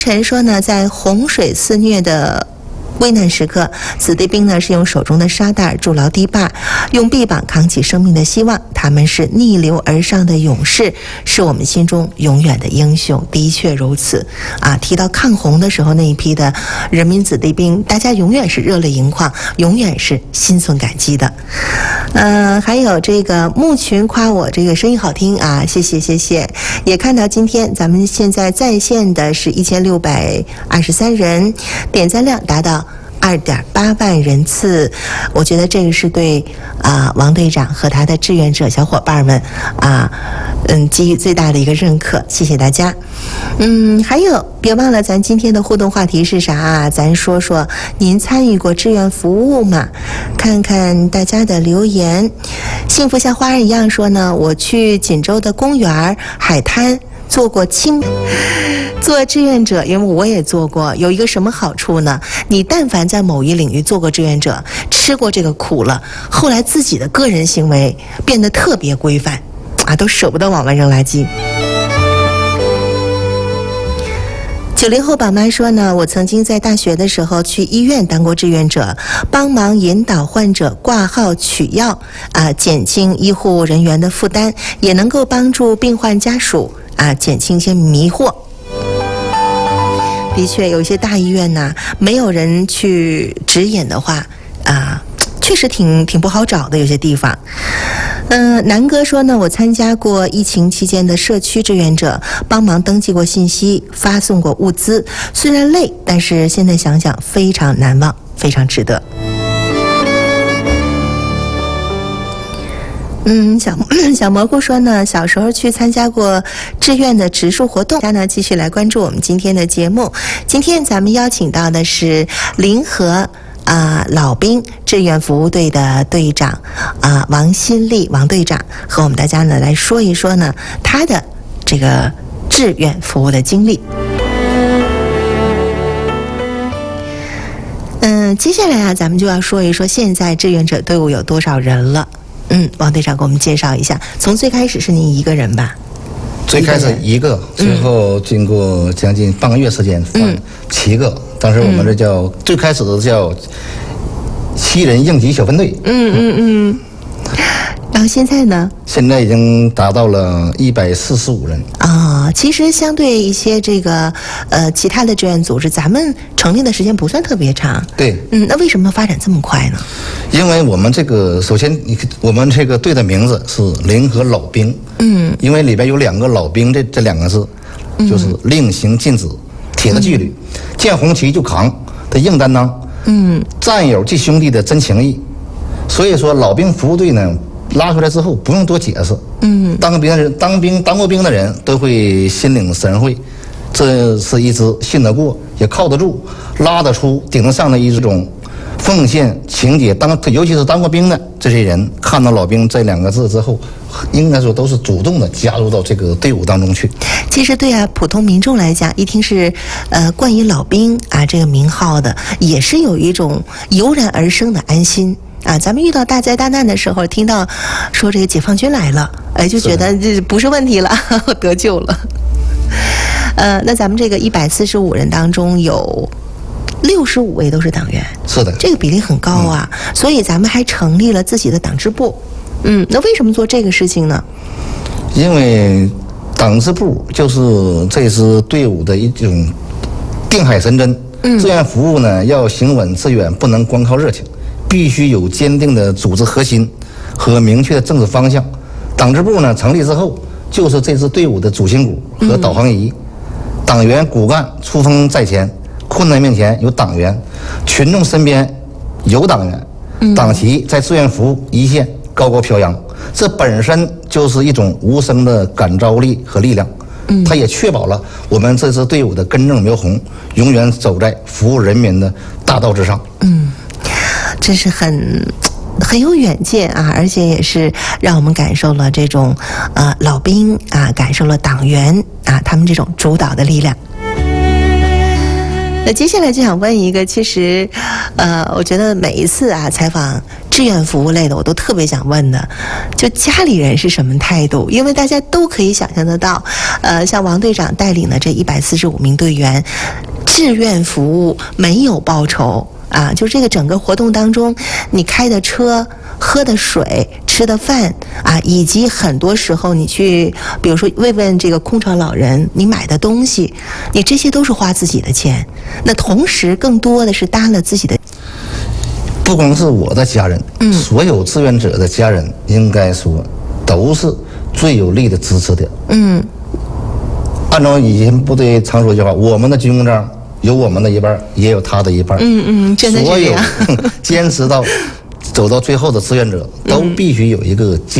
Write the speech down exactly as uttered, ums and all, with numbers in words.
陈说呢，在洪水肆虐的危难时刻，子弟兵呢是用手中的沙袋筑牢堤坝，用臂膀扛起生命的希望。他们是逆流而上的勇士，是我们心中永远的英雄。的确如此啊！提到抗洪的时候，那一批的人民子弟兵，大家永远是热泪盈眶，永远是心存感激的。呃，还有这个牧群夸我这个声音好听啊，谢谢谢谢。也看到今天咱们现在在线的是一千六百二十三人，点赞量达到二点八万人次，我觉得这个是对啊、呃、王队长和他的志愿者小伙伴们啊嗯给予最大的一个认可，谢谢大家。嗯，还有别忘了咱今天的互动话题是啥啊？咱说说您参与过志愿服务吗？看看大家的留言。幸福像花儿一样说呢，我去锦州的公园海滩做过清做志愿者，因为我也做过，有一个什么好处呢？你但凡在某一领域做过志愿者，吃过这个苦了，后来自己的个人行为变得特别规范啊，都舍不得往外扔垃圾。九零后宝妈说呢，我曾经在大学的时候去医院当过志愿者，帮忙引导患者挂号取药啊，减轻医护人员的负担，也能够帮助病患家属啊减轻一些迷惑。的确，有一些大医院呢，没有人去指引的话啊，确实挺挺不好找的，有些地方。嗯、呃，南哥说呢，我参加过疫情期间的社区志愿者，帮忙登记过信息，发送过物资，虽然累，但是现在想想非常难忘，非常值得。嗯，小小蘑菇说呢，小时候去参加过志愿的植树活动。大家呢继续来关注我们今天的节目。今天咱们邀请到的是临河啊、呃、老兵志愿服务队的队长啊、呃、王新丽王队长，和我们大家呢来说一说呢他的这个志愿服务的经历。嗯，接下来啊，咱们就要说一说现在志愿者队伍有多少人了。嗯，王队长给我们介绍一下，从最开始是您一个人吧？ 最开始一个，最后经过将近半个月时间放七个，嗯、当时我们这叫、嗯、最开始的叫七人应急小分队。 嗯嗯嗯。然后现在呢？ 现在已经达到了一百四十五人啊、哦。其实相对一些这个呃其他的志愿组织，咱们成立的时间不算特别长。 对， 嗯，那为什么发展这么快呢？ 因为我们这个首先，我们这个队的名字是临河老兵。嗯，因为里边有两个老兵这这两个字，就是令行禁止，铁的纪律，嗯、见红旗就扛的硬担当。嗯，战友即兄弟的真情谊。所以说，老兵服务队呢。拉出来之后不用多解释，嗯，当兵的人、当兵当过兵的人都会心领神会，这是一支信得过、也靠得住、拉得出、顶得上的一种奉献情节。当尤其是当过兵的这些人，看到老兵这两个字之后，应该说都是主动的加入到这个队伍当中去。 其实对啊，普通民众来讲，一听是呃冠以老兵啊这个名号的，也是有一种油然而生的安心。啊，咱们遇到大灾大难的时候，听到说这个解放军来了，哎，就觉得这不是问题了，得救了。呃，那咱们这个一百四十五人当中有六十五位都是党员， 是的， 这个比例很高啊。嗯、所以咱们还成立了自己的党支部。嗯，那为什么做这个事情呢？ 因为党支部就是这支队伍的一种定海神针。嗯，志愿服务呢，要行稳致远，不能光靠热情。必须有坚定的组织核心和明确的政治方向。党支部呢成立之后，就是这支队伍的主心骨和导航仪。嗯、党员骨干冲锋在前，困难面前有党员，群众身边有党员，嗯、党旗在志愿服务一线高高飘扬，这本身就是一种无声的感召力和力量。嗯、它也确保了我们这支队伍的根正苗红，永远走在服务人民的大道之上。嗯。 这是很很有远见啊，而且也是让我们感受了这种呃老兵啊，感受了党员啊他们这种主导的力量。 那接下来就想问一个，其实，呃，我觉得每一次啊采访志愿服务类的，我都特别想问的，就家里人是什么态度？因为大家都可以想象得到，呃，像王队长带领的这一百四十五名队员，志愿服务没有报酬啊，就这个整个活动当中，你开的车、喝的水、吃的饭啊，以及很多时候你去，比如说慰问这个空巢老人，你买的东西，你这些都是花自己的钱。那同时，更多的是搭了自己的。 不光是我的家人，嗯，所有志愿者的家人，应该说都是最有力的支持点。嗯，按照以前部队常说一句话，我们的军功章有我们的一半，也有他的一半。 嗯嗯，真的是这样。 所有坚持到走到最后的志愿者，都必须有一个